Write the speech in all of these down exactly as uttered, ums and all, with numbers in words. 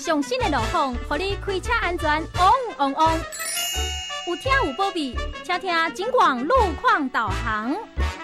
上新的路况，让你开车安全旺旺旺。有听有保庇，请听警广路况导航。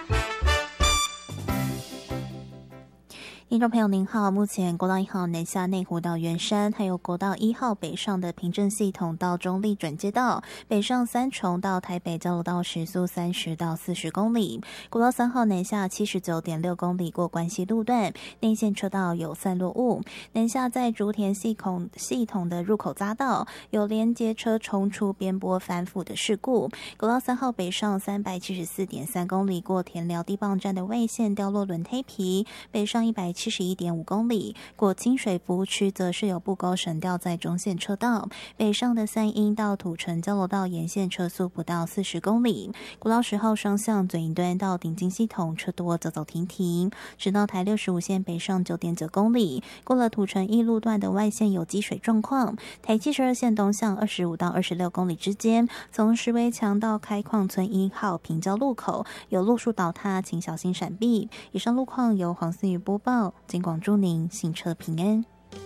听众朋友您好，目前国道一号南下内湖到圆山，还有国道一号北上的平镇系统到中立转接道，北上三重到台北交流道时速三十到四十公里。国道三号南下七十九点六公里过关西路段，内线车道有散落物。南下在竹田系统系统的入口匝道有连接车冲出边坡翻覆的事故。国道三号北上三百七十四点三公里过田寮地磅站的外线掉落轮胎皮，北上一百七十一点五公里，过清水服务区则是有布钩绳吊在中线车道，北上的三鹰到土城交流道沿线车速不到四十公里。国道十号双向左营端到顶金系统车多走走停停，直到台六十五线北上九点九公里，过了土城一路段的外线有积水状况。台七十二线东向二十五到二十六公里之间，从石围墙到开矿村一号平交路口有路树倒塌，请小心闪避。以上路况由黄思瑜播报，警广祝您行车平安。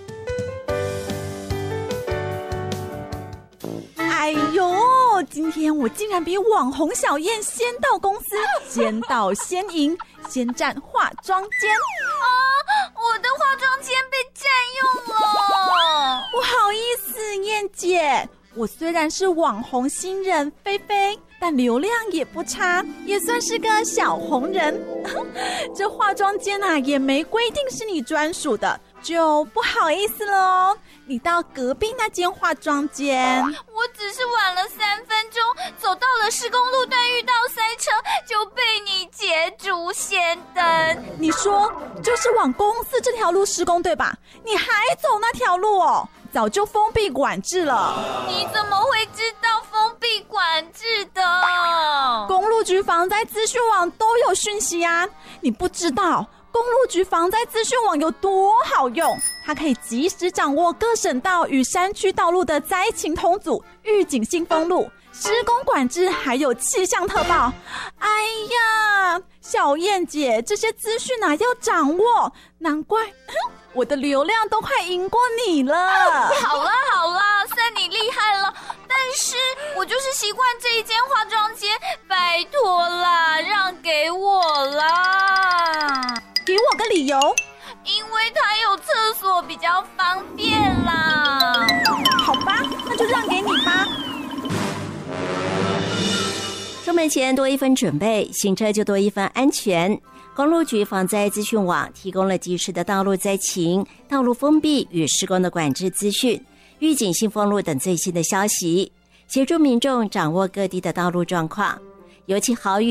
哎呦，今天我竟然比网红小燕先到公司，先到先赢，先占化妆间啊！我的化妆间被占用了， 不好意思，燕姐，我虽然是网红新人菲菲，但流量也不差，也算是个小红人。这化妆间啊，也没规定是你专属的，就不好意思了哦。你到隔壁那间化妆间。 我只是晚了三分钟，走到了施工路段，遇到塞车，就被你捷足先登。 你说就是往公司这条路施工对吧？你还走那条路哦？早就封闭管制了。 你怎么会知道封闭管制的？ 公路局防灾资讯网都有讯息啊，你不知道公路局防灾资讯网有多好用，它可以及时掌握各省道与山区道路的灾情通组、预警性封路、施工管制，还有气象特报。哎呀，小燕姐，这些资讯啊要掌握，难怪我的流量都快赢过你了。 好啦好啦，算你厉害了，但是我就是习惯这一间化妆间，拜托啦，让给我啦。 给我个理由。 因为它有厕所比较方便啦。 好吧，那就让给你吧。 出门前多一分准备，行车就多一分安全。公路局防灾资讯网提供了及时的道路灾情、道路封闭与施工的管制资讯、预警性封路等最新的消息，协助民众掌握各地的道路状况。尤其豪雨